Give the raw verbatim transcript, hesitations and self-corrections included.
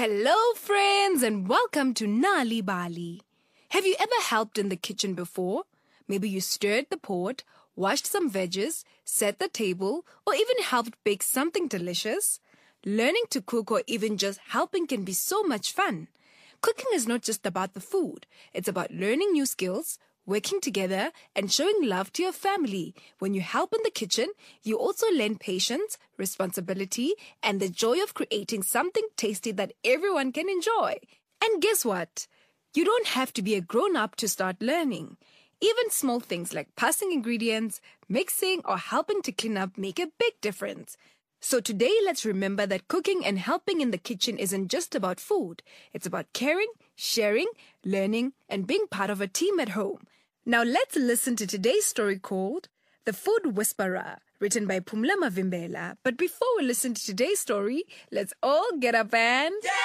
Hello, friends, and welcome to Nali Bali. Have you ever helped in the kitchen before? Maybe you stirred the pot, washed some veggies, set the table, or even helped bake something delicious. Learning to cook or even just helping can be so much fun. Cooking is not just about the food. It's about learning new skills, working together, and showing love to your family. When you help in the kitchen, you also learn patience, responsibility, and the joy of creating something tasty that everyone can enjoy. And guess what? You don't have to be a grown-up to start learning. Even small things like passing ingredients, mixing, or helping to clean up make a big difference. So today, let's remember that cooking and helping in the kitchen isn't just about food. It's about caring, sharing, learning, and being part of a team at home. Now let's listen to today's story called The Food Whisperer, written by Phumla Mavimbela. But before we listen to today's story, let's all get up and...